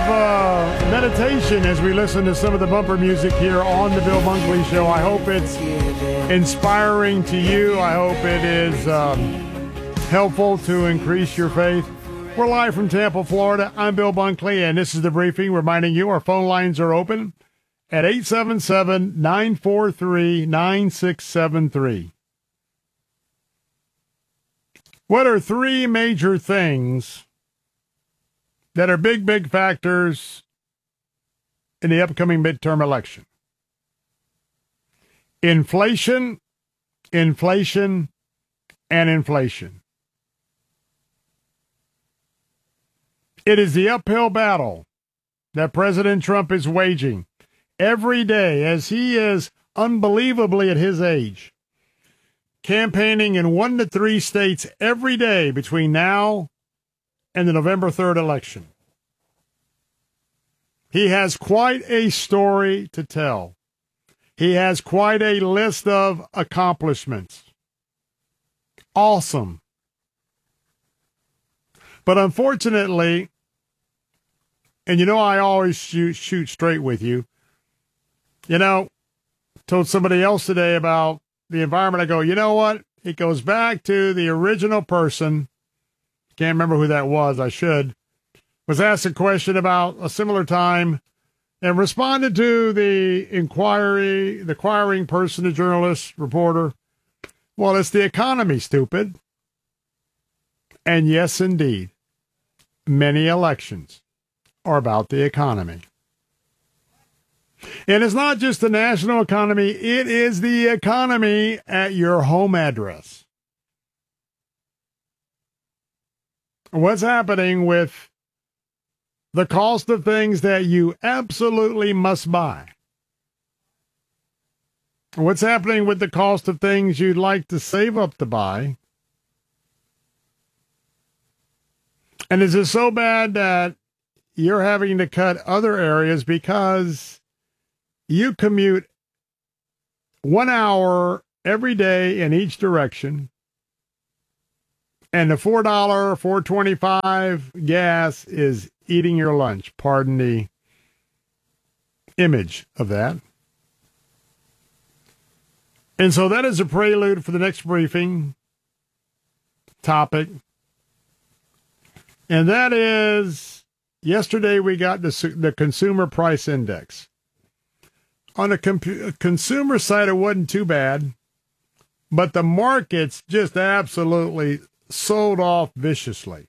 meditation as we listen to some of the bumper music here on the Bill Bunkley Show. I hope it's inspiring to you. I hope it is helpful to increase your faith. We're live from Tampa, Florida. I'm Bill Bunkley, and this is The Briefing, reminding you our phone lines are open at 877-943-9673. What are three major things that are big factors in the upcoming midterm election? Inflation, inflation, and inflation. It is the uphill battle that President Trump is waging every day, as he is unbelievably at his age, campaigning in 1 to 3 states every day between now and the November 3rd election. He has quite a story to tell. He has quite a list of accomplishments. Awesome. But unfortunately, and you know I always shoot straight with you. You know, told somebody else today about the environment. I go, you know what? It goes back to the original person. Can't remember who that was. I should. Was asked a question about a similar time and responded to the inquiring person, a journalist, reporter. Well, it's the economy, stupid. And yes, indeed, many elections are about the economy. And it's not just the national economy, it is the economy at your home address. What's happening with the cost of things that you absolutely must buy? What's happening with the cost of things you'd like to save up to buy? And is it so bad that you're having to cut other areas because you commute 1 hour every day in each direction, and the $4, $4.25 gas is eating your lunch? Pardon the image of that. And so that is a prelude for the next briefing topic. And that is, yesterday we got the Consumer Price Index. On the consumer side, it wasn't too bad, but the markets just absolutely sold off viciously.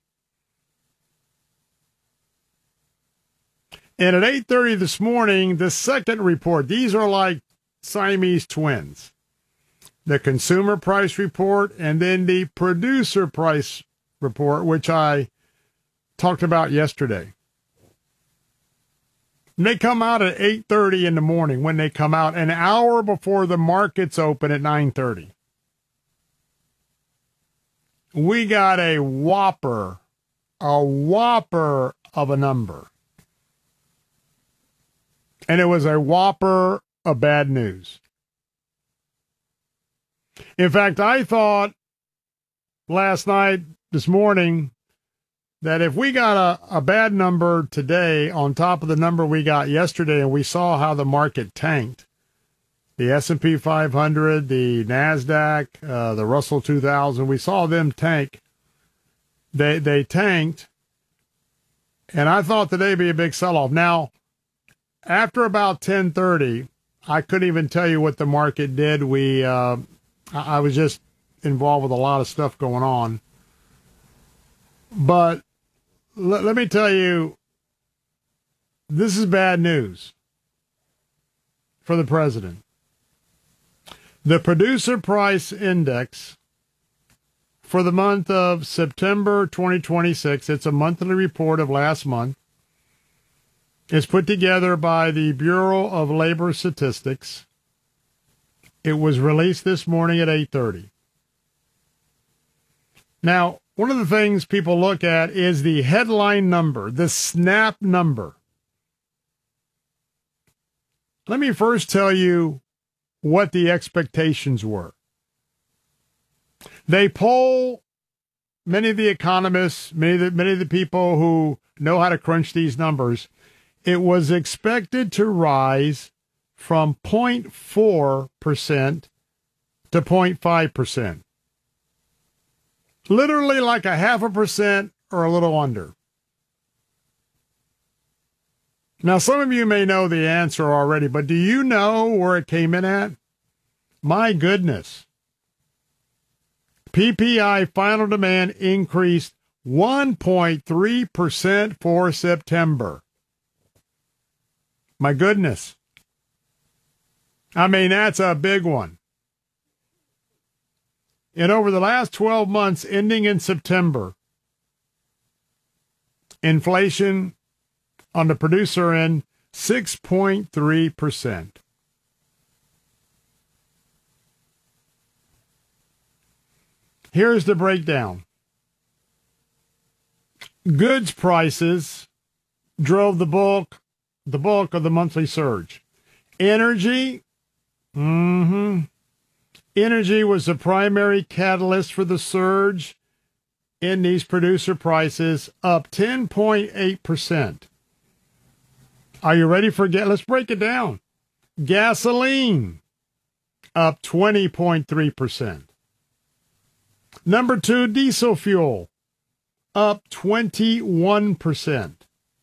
And at 8:30 this morning, the second report, these are like Siamese twins. The Consumer Price Report and then the Producer Price Report, which I talked about yesterday. And they come out at 8:30 in the morning. When they come out, an hour before the markets open at 9:30. We got a whopper of a number. And it was a whopper of bad news. In fact, I thought this morning, that if we got a bad number today on top of the number we got yesterday, and we saw how the market tanked, the S&P 500, the NASDAQ, the Russell 2000, we saw them tank. They tanked, and I thought today would be a big sell-off. Now, after about 10:30, I couldn't even tell you what the market did. I was just involved with a lot of stuff going on. But let me tell you, this is bad news for the president. The Producer Price Index for the month of September 2026, it's a monthly report of last month, is put together by the Bureau of Labor Statistics. It was released this morning at 8:30. Now, one of the things people look at is the headline number, the snap number. Let me first tell you what the expectations were. They poll many of the economists, many of the people who know how to crunch these numbers, it was expected to rise from 0.4% to 0.5%. Literally like a 0.5% or a little under. Now, some of you may know the answer already, but do you know where it came in at? My goodness. PPI final demand increased 1.3% for September. My goodness. I mean, that's a big one. And over the last 12 months, ending in September, inflation on the producer end, 6.3%. Here's the breakdown. Goods prices drove the bulk of the monthly surge. Energy, Energy was the primary catalyst for the surge in these producer prices, up 10.8%. Are you ready for let's break it down. Gasoline, up 20.3%. Number 2, diesel fuel, up 21%.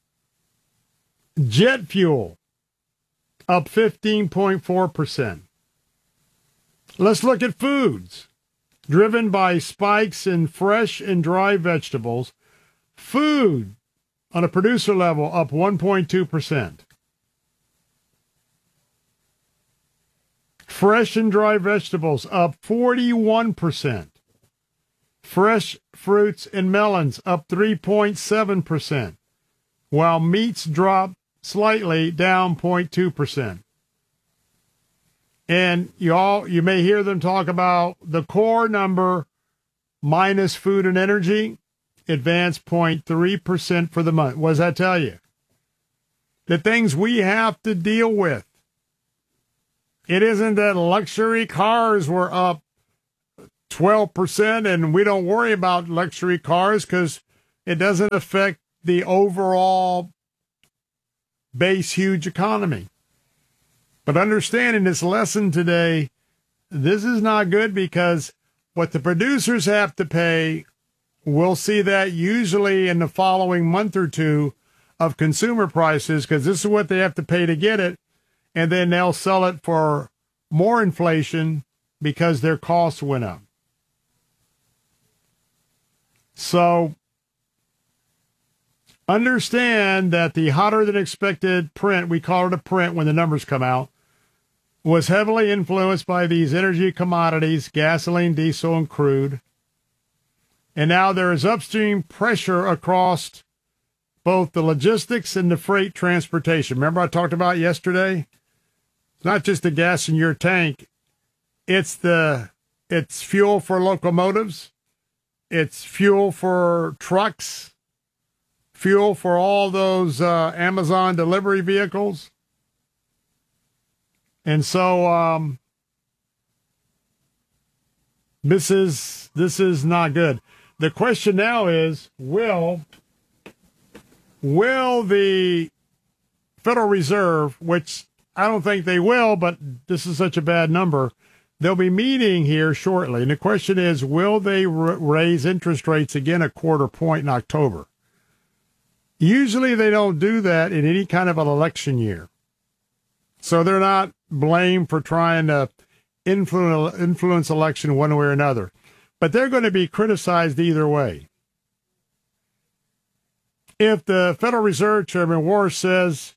Jet fuel, up 15.4%. Let's look at foods. Driven by spikes in fresh and dry vegetables, food on a producer level up 1.2%. Fresh and dry vegetables up 41%. Fresh fruits and melons up 3.7%, while meats dropped slightly, down 0.2%. And you may hear them talk about the core number minus food and energy, advanced 0.3% for the month. What does that tell you? The things we have to deal with. It isn't that luxury cars were up 12% and we don't worry about luxury cars because it doesn't affect the overall base huge economy. But understand in this lesson today, this is not good because what the producers have to pay, we'll see that usually in the following month or two of consumer prices because this is what they have to pay to get it. And then they'll sell it for more inflation because their costs went up. So understand that the hotter than expected print, we call it a print when the numbers come out, was heavily influenced by these energy commodities, gasoline, diesel, and crude. And now there is upstream pressure across both the logistics and the freight transportation. Remember I talked about yesterday? It's not just the gas in your tank. It's fuel for locomotives. It's fuel for trucks. Fuel for all those Amazon delivery vehicles. And so this is not good. The question now is, will the Federal Reserve, which I don't think they will, but this is such a bad number, they'll be meeting here shortly. And the question is, will they raise interest rates again a quarter point in October? Usually they don't do that in any kind of an election year. So they're not blamed for trying to influence election one way or another. But they're going to be criticized either way. If the Federal Reserve Chairman Warsh says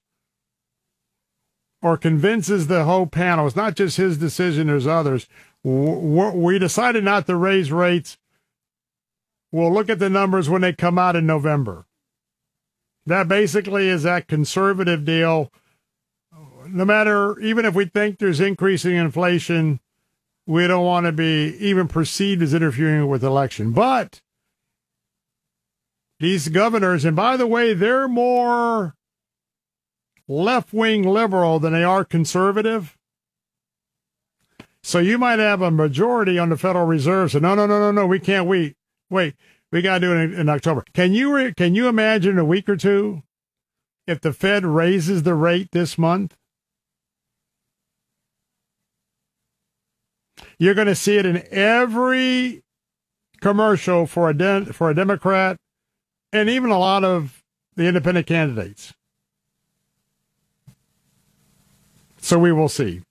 or convinces the whole panel, it's not just his decision, there's others, we decided not to raise rates, we'll look at the numbers when they come out in November. That basically is that conservative deal. No matter, even if we think there's increasing inflation, we don't want to be even perceived as interfering with the election. But these governors, and by the way, they're more left-wing liberal than they are conservative. So you might have a majority on the Federal Reserve say, no, we can't wait. We got to do it in October. Can you imagine a week or two if the Fed raises the rate this month? You're going to see it in every commercial for a Democrat and even a lot of the independent candidates. So we will see.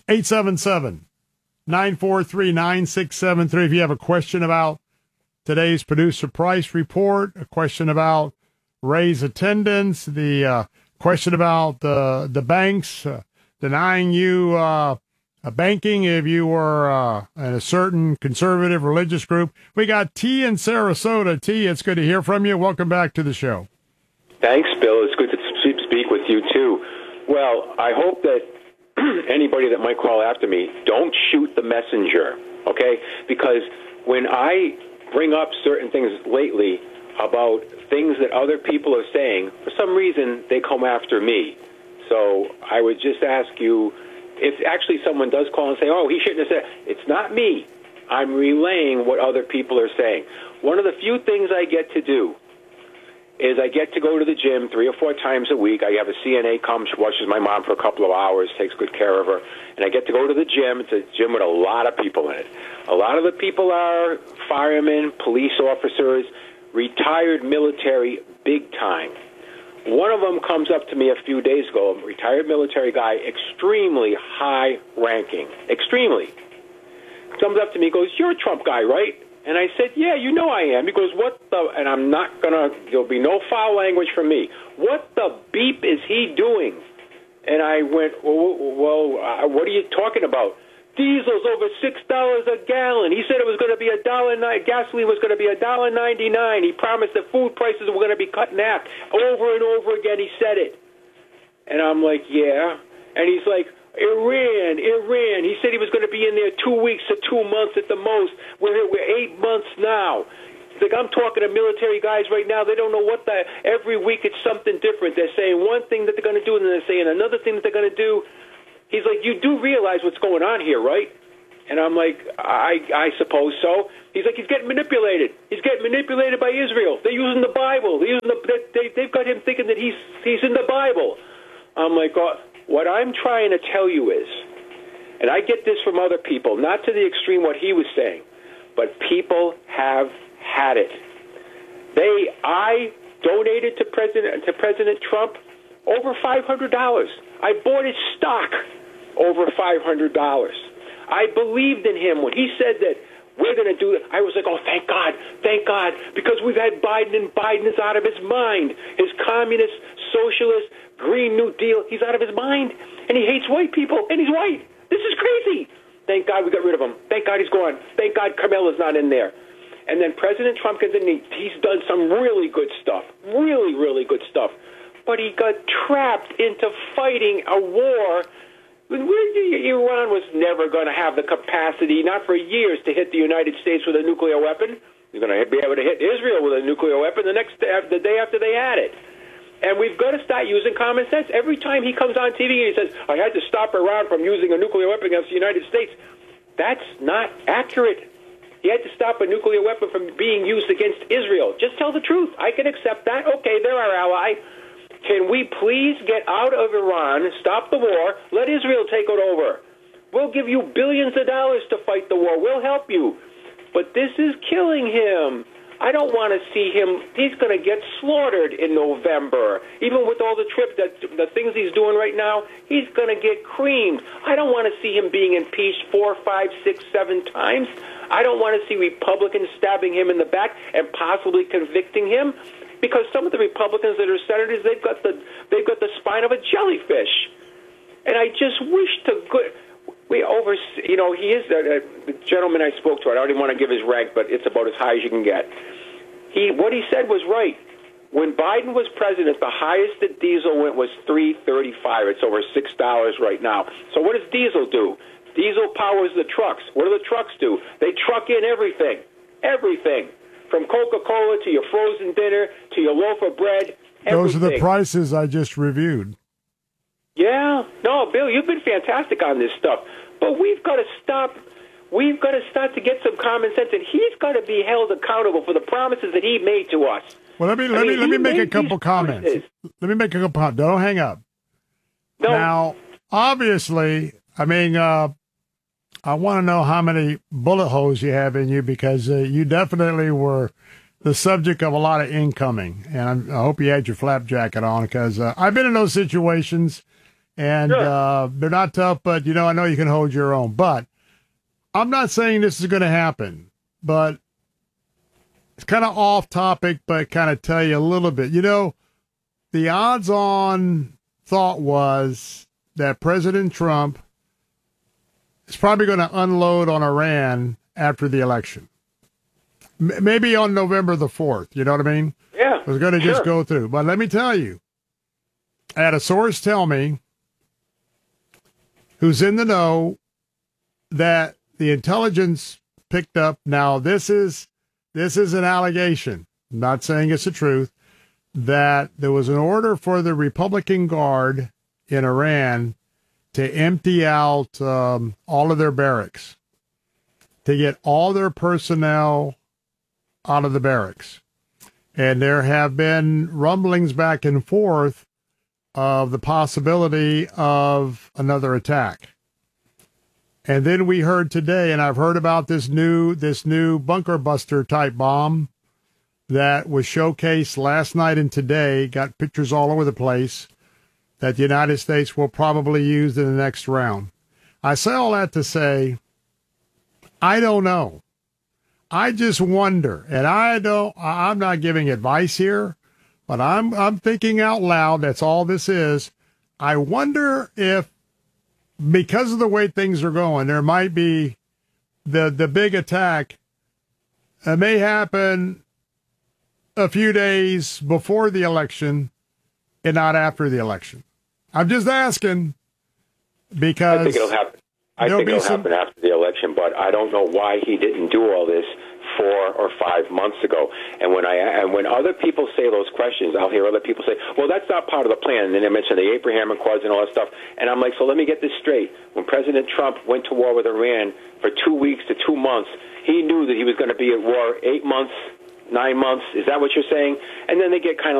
877-943-9673. If you have a question about today's producer price report, a question about raise attendance, the question about the banks denying you banking if you were in a certain conservative religious group. We got T in Sarasota. T, it's good to hear from you. Welcome back to the show. Thanks, Bill. It's good to speak with you, too. Well, I hope that anybody that might call after me, don't shoot the messenger, okay? Because when I bring up certain things lately about things that other people are saying, for some reason they come after me. So I would just ask you, if actually someone does call and say, oh, he shouldn't have said, it's not me. I'm relaying what other people are saying. One of the few things I get to do is I get to go to the gym 3 or 4 times a week. I have a CNA come, she watches my mom for a couple of hours, takes good care of her, and I get to go to the gym. It's a gym with a lot of people in it. A lot of the people are firemen, police officers, retired military, big time. One of them comes up to me a few days ago, a retired military guy, extremely high ranking, extremely. Comes up to me, goes, you're a Trump guy, right? And I said, yeah, you know I am. He goes, what the, and I'm not going to, there'll be no foul language from me. What the beep is he doing? And I went, well, what are you talking about? Diesel's over $6 a gallon. He said it was going to be $1.09. Gasoline was going to be $1.99. He promised that food prices were going to be cut in half. Over and over again, he said it. And I'm like, yeah. And he's like, Iran. He said he was going to be in there 2 weeks to 2 months at the most. We're 8 months now. It's like, I'm talking to military guys right now. They don't know what the, every week it's something different. They're saying one thing that they're going to do, and then they're saying another thing that they're going to do. He's like, you do realize what's going on here, right? And I'm like, I suppose so. He's like, he's getting manipulated. He's getting manipulated by Israel. They're using the Bible. They've got him thinking that he's in the Bible. I'm like, what I'm trying to tell you is, and I get this from other people, not to the extreme what he was saying, but people have had it. I donated to President Trump over $500. I bought his stock over $500. I believed in him when he said that we're going to do it. I was like, oh, thank God, because we've had Biden, and Biden is out of his mind. His communist, socialist, Green New Deal, he's out of his mind, and he hates white people, and he's white. This is crazy. Thank God we got rid of him. Thank God he's gone. Thank God Carmela's not in there. And then President Trump comes in, and he's done some really good stuff, really, really good stuff. But he got trapped into fighting a war. Iran was never going to have the capacity, not for years, to hit the United States with a nuclear weapon. You're going to be able to hit Israel with a nuclear weapon the day after they had it. And we've got to start using common sense. Every time he comes on TV and he says, I had to stop Iran from using a nuclear weapon against the United States, that's not accurate. He had to stop a nuclear weapon from being used against Israel. Just tell the truth. I can accept that. Okay, they're our ally. Can we please get out of Iran, stop the war, let Israel take it over? We'll give you billions of dollars to fight the war. We'll help you. But this is killing him. I don't want to see him. He's going to get slaughtered in November. Even with all the the things he's doing right now, he's going to get creamed. I don't want to see him being impeached 4, 5, 6, 7 times. I don't want to see Republicans stabbing him in the back and possibly convicting him. Because some of the Republicans that are senators, they've got the spine of a jellyfish, and I just wish to good. He is the gentleman I spoke to. I don't even want to give his rank, but it's about as high as you can get. What he said was right. When Biden was president, the highest that diesel went was $3.35. It's over $6 right now. So what does diesel do? Diesel powers the trucks. What do the trucks do? They truck in everything. From Coca-Cola to your frozen dinner to your loaf of bread. Those are the prices I just reviewed. Yeah. No, Bill, you've been fantastic on this stuff. But we've got to stop. We've got to start to get some common sense, and he's got to be held accountable for the promises that he made to us. Well, let me make a couple comments. Let me make a couple comments. Don't hang up. No. Now, obviously, I mean, I want to know how many bullet holes you have in you, because you definitely were the subject of a lot of incoming. And I hope you had your flap jacket on, because I've been in those situations, and they're not tough, but, I know you can hold your own. But I'm not saying this is going to happen, but it's kind of off topic, but kind of tell you a little bit. The odds-on thought was that President Trump is probably going to unload on Iran after the election. Maybe on November the 4th, you know what I mean? Yeah. It was going to just go through. But let me tell you, I had a source tell me, who's in the know, that the intelligence picked up. Now, this is an allegation. I'm not saying it's the truth. That there was an order for the Republican Guard in Iran to empty out all of their barracks, to get all their personnel out of the barracks. And there have been rumblings back and forth of the possibility of another attack. And then we heard today, and I've heard about this new bunker buster type bomb that was showcased last night and today, got pictures all over the place, that the United States will probably use in the next round. I say all that to say, I don't know. I just wonder, and I'm not giving advice here, but I'm thinking out loud. That's all this is. I wonder if, because of the way things are going, there might be the big attack. It may happen a few days before the election and not after the election. I'm just asking, because I think it'll happen. I think it'll happen after the election, but I don't know why he didn't do all this 4 or 5 months ago. And when other people say those questions, I'll hear other people say, well, that's not part of the plan. And then they mention the Abraham Accords and all that stuff. And I'm like, so let me get this straight. When President Trump went to war with Iran for 2 weeks to 2 months, he knew that he was going to be at war 8 months, 9 months. Is that what you're saying? And then they get kind of